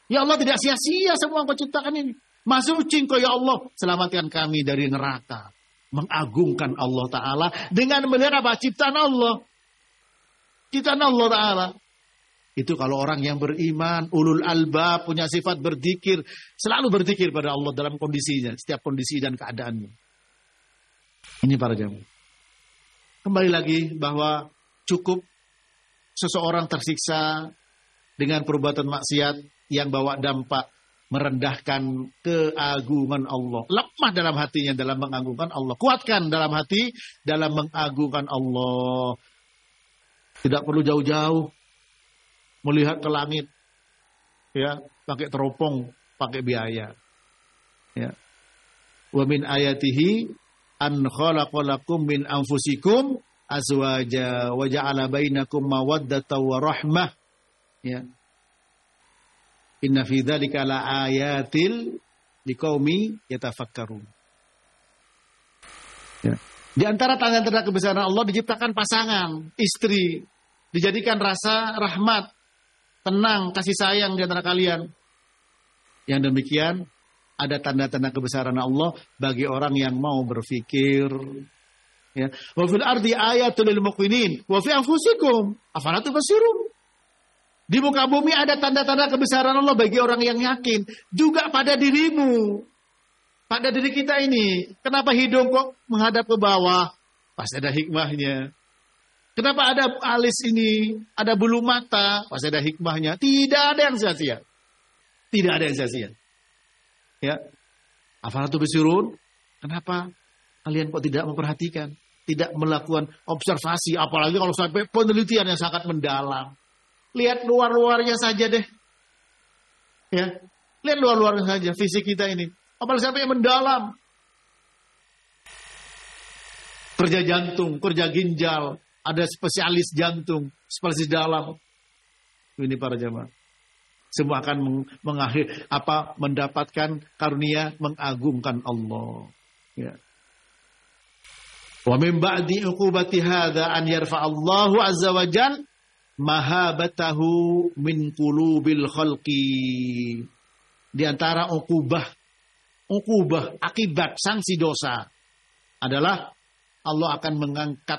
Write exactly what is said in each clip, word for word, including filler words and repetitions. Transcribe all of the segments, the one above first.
Ya Allah, tidak sia-sia semua Engkau ciptakan ini. Maha suci Engkau ya Allah, selamatkan kami dari neraka. Mengagungkan Allah Ta'ala dengan melihat apa? Ciptaan Allah. Ciptaan Allah Ta'ala. Itu kalau orang yang beriman, ulul albab, punya sifat berzikir, selalu berzikir pada Allah dalam kondisinya, setiap kondisi dan keadaannya. Ini para jamaah. Kembali lagi bahwa cukup seseorang tersiksa dengan perbuatan maksiat yang bawa dampak merendahkan keagungan Allah. Lemah dalam hatinya dalam mengagungkan Allah. Kuatkan dalam hati dalam mengagungkan Allah. Tidak perlu jauh-jauh melihat ke langit, ya, pakai teropong, pakai biaya. Ya. Wa min ayatihi an khalaqalakum min anfusikum azwaja wa ja'ala bainakum mawaddatan wa rahmah. Ya. Inna fi dzalika la ayatil liqaumi yatafakkarun. Ya. Di antara tanda-tanda kebesaran Allah diciptakan pasangan, istri, dijadikan rasa rahmat, tenang, kasih sayang di antara kalian. Yang demikian ada tanda-tanda kebesaran Allah bagi orang yang mau berfikir. Ya. Wa fil ardi ayatul lil muqinin wa fi anfusikum afala tubsirun. Di muka bumi ada tanda-tanda kebesaran Allah bagi orang yang yakin. Juga pada dirimu. Pada diri kita ini. Kenapa hidung kok menghadap ke bawah? Pasti ada hikmahnya. Kenapa ada alis ini? Ada bulu mata? Pasti ada hikmahnya. Tidak ada yang sia-sia. Tidak ada yang sia-sia. Ya. Afalatu bisirun. Kenapa kalian kok tidak memperhatikan? Tidak melakukan observasi. Apalagi kalau sampai penelitian yang sangat mendalam. Lihat luar-luarnya saja deh. Ya. Lihat luar-luarnya saja fisik kita ini. Apalagi sampai yang mendalam. Kerja jantung, kerja ginjal, ada spesialis jantung, spesialis dalam. Ini para jamaah. Semua akan mengakhir apa mendapatkan karunia mengagungkan Allah. Ya. Wa min ba'di uqubati hadza an yarfa Allahu azza wa jalla mahabatahu min qulubil khalqi. Di antara ukubah, ukubah akibat sanksi dosa adalah Allah akan mengangkat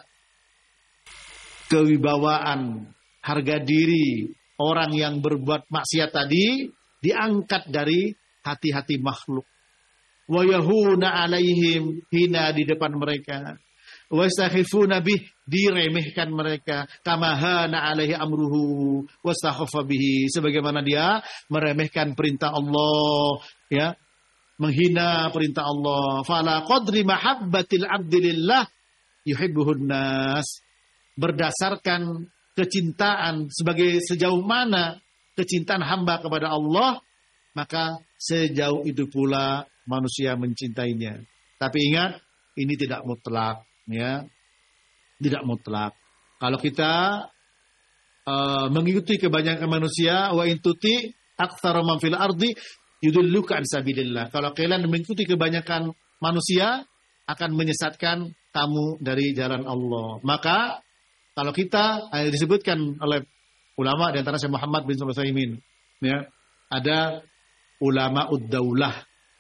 kewibawaan, harga diri orang yang berbuat maksiat tadi, diangkat dari hati-hati makhluk. Wa yahuna alaihim, hina di depan mereka. Wastakhifuna bih, diremehkan mereka. Kama hana alaihi amruhu wastakhafa bihi, sebagaimana dia meremehkan perintah Allah, ya, menghina perintah Allah. Fala qadri mahabbatil abdi lillah yuhibbuhun nas. Berdasarkan kecintaan, sebagai sejauh mana kecintaan hamba kepada Allah, maka sejauh itu pula manusia mencintainya. Tapi ingat, ini tidak mutlak. Ya, tidak mutlak. Kalau kita uh, mengikuti kebanyakan manusia, wa intuti aktsara man fil ardi yudilluka an sabilillah. Kalau kalian mengikuti kebanyakan manusia, akan menyesatkan kamu dari jalan Allah. Maka kalau kita eh, disebutkan oleh ulama di antara Syekh Muhammad bin Shalih Al-Utsaimin, ya, ada ulama ud-daulah,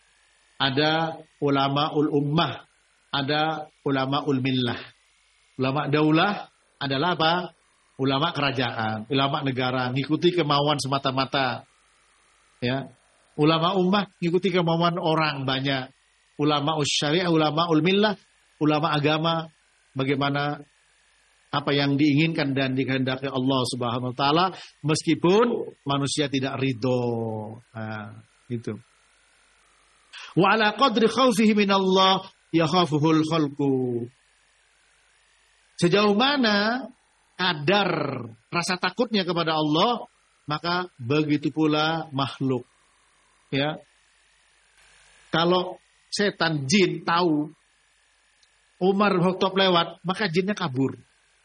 ada ulama ul-ummah, ada ulama ul-millah. Ulama daulah adalah apa? Ulama kerajaan, ulama negara, ngikuti kemauan semata-mata. Ya. Ulama ummah ngikuti kemauan orang banyak. Ulama usyariah, ulama ul-millah, ulama agama, bagaimana apa yang diinginkan dan dikehendaki Allah Subhanahu wa taala meskipun manusia tidak ridho. Nah, itu. Wa ala qadri khaufihi minallah yakhafuhul khalqu. Sejauh mana kadar rasa takutnya kepada Allah, maka begitu pula makhluk. Ya. Kalau setan jin tahu Umar bin Khattab lewat, maka jinnya kabur.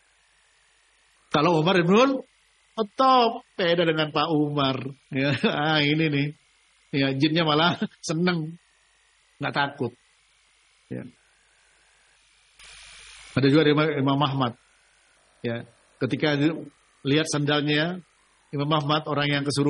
Kalau Umar bin Khattab beda dengan Pak Umar. Ya, ah, ini nih. Ya, jinnya malah seneng, nggak takut. Ya. Ada juga Imam, Imam Ahmad. Ya, ketika lihat sandalnya Imam Ahmad, orang yang kesurupan